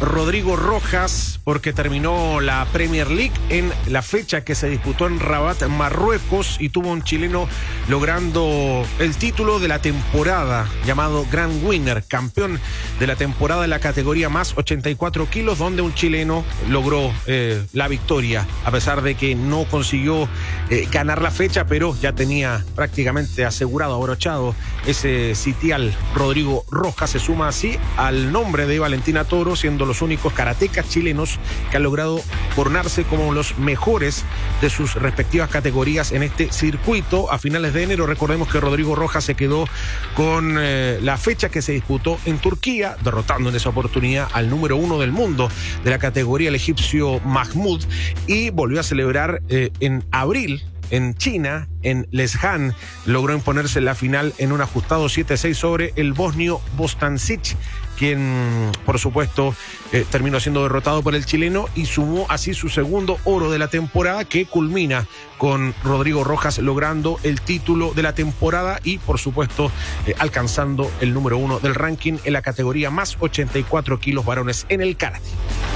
Rodrigo Rojas, porque terminó la Premier League en la fecha que se disputó en Rabat, Marruecos, y tuvo un chileno logrando el título de la temporada, llamado Grand Winner, campeón de la temporada en la categoría más 84 kilos, donde un chileno logró la victoria, a pesar de que no consiguió ganar la fecha, pero ya tenía prácticamente asegurado, abrochado ese sitial. Rodrigo Rojas se suma así al nombre de Valentina Toro, siendo los únicos karatecas chilenos que han logrado coronarse como los mejores de sus respectivas categorías en este circuito. A finales de enero, recordemos que Rodrigo Rojas se quedó con la fecha que se disputó en Turquía, derrotando en esa oportunidad al número 1 del mundo de la categoría, el egipcio Mahmoud, y volvió a celebrar en abril en China, en Lezhán, logró imponerse en la final en un ajustado 7-6 sobre el bosnio Bostancic, quien por supuesto terminó siendo derrotado por el chileno y sumó así su segundo oro de la temporada, que culmina con Rodrigo Rojas logrando el título de la temporada y por supuesto alcanzando el número 1 del ranking en la categoría más 84 kilos varones en el karate.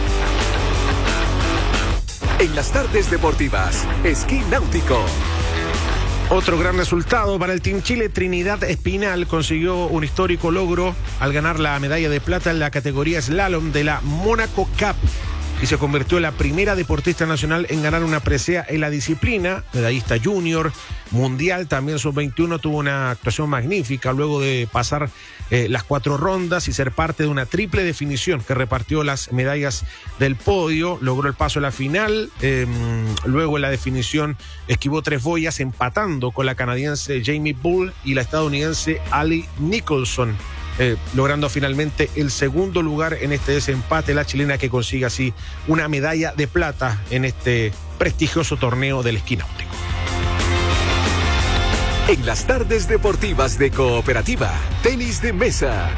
En las tardes deportivas, esquí náutico. Otro gran resultado para el Team Chile. Trinidad Espinal consiguió un histórico logro al ganar la medalla de plata en la categoría slalom de la Monaco Cup y se convirtió en la primera deportista nacional en ganar una presea en la disciplina. Medallista junior, mundial, también sub-21, tuvo una actuación magnífica luego de pasar las 4 rondas y ser parte de una triple definición que repartió las medallas del podio. Logró el paso a la final, luego en la definición esquivó 3 boyas, empatando con la canadiense Jamie Bull y la estadounidense Ali Nicholson, logrando finalmente el segundo lugar en este desempate, la chilena que consigue así una medalla de plata en este prestigioso torneo del esquí náutico. En las tardes deportivas de Cooperativa, tenis de mesa.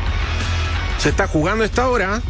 Se está jugando esta hora.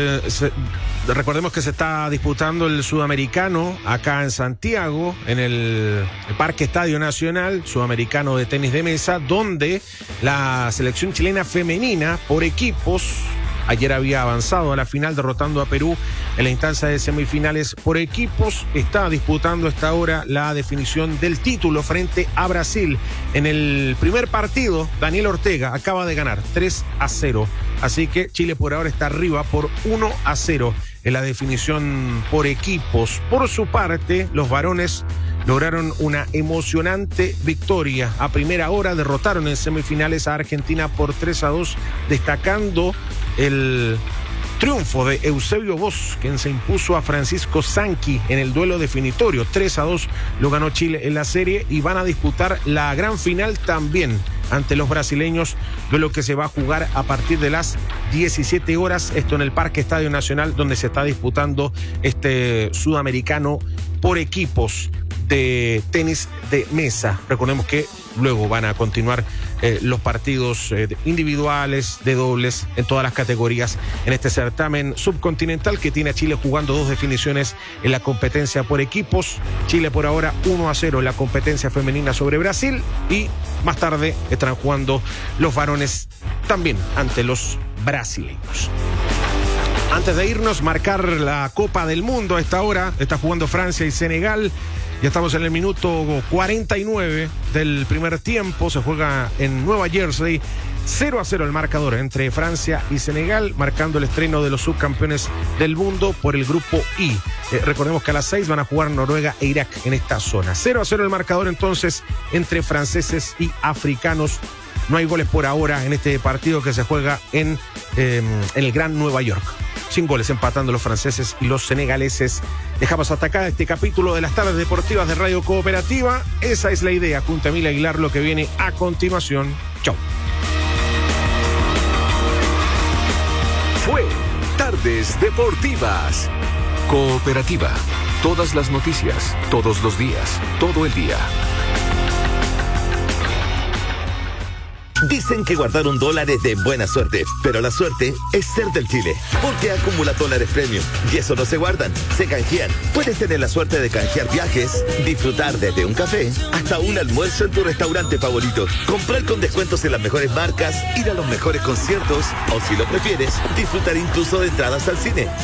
Recordemos que se está disputando el sudamericano acá en Santiago, en el Parque Estadio Nacional, sudamericano de tenis de mesa, donde la selección chilena femenina por equipos ayer había avanzado a la final derrotando a Perú en la instancia de semifinales por equipos. Está disputando esta hora la definición del título frente a Brasil. En el primer partido, Daniel Ortega acaba de ganar 3-0. Así que Chile por ahora está arriba por 1-0 en la definición por equipos. Por su parte, los varones lograron una emocionante victoria. A primera hora derrotaron en semifinales a Argentina por 3-2, destacando el triunfo de Eusebio Bosch, quien se impuso a Francisco Sanqui en el duelo definitorio. 3-2 lo ganó Chile en la serie y van a disputar la gran final también ante los brasileños, de lo que se va a jugar a partir de las 17 horas, esto en el Parque Estadio Nacional, donde se está disputando este sudamericano por equipos de tenis de mesa. Recordemos que luego van a continuar los partidos individuales, de dobles, en todas las categorías en este certamen subcontinental que tiene a Chile jugando 2 definiciones en la competencia por equipos. Chile por ahora 1-0 en la competencia femenina sobre Brasil y más tarde estarán jugando los varones también ante los brasileños. Antes de irnos, marcar la Copa del Mundo a esta hora. Está jugando Francia y Senegal. Ya estamos en el minuto 49 del primer tiempo. Se juega en Nueva Jersey. 0-0 el marcador entre Francia y Senegal, marcando el estreno de los subcampeones del mundo por el grupo I. Recordemos que a las 6 van a jugar Noruega e Irak en esta zona. 0-0 el marcador entonces entre franceses y africanos. No hay goles por ahora en este partido que se juega en el Gran Nueva York. Sin goles, empatando los franceses y los senegaleses. Dejamos hasta acá este capítulo de las tardes deportivas de Radio Cooperativa. Esa es la idea, junto a Emil Aguilar, lo que viene a continuación. Chau. Fue Tardes Deportivas. Cooperativa. Todas las noticias, todos los días, todo el día. Dicen que guardar $1 es de buena suerte, pero la suerte es ser del Chile, porque acumula dólares premium y eso no se guardan, se canjean. Puedes tener la suerte de canjear viajes, disfrutar desde un café hasta un almuerzo en tu restaurante favorito, comprar con descuentos en las mejores marcas, ir a los mejores conciertos o, si lo prefieres, disfrutar incluso de entradas al cine.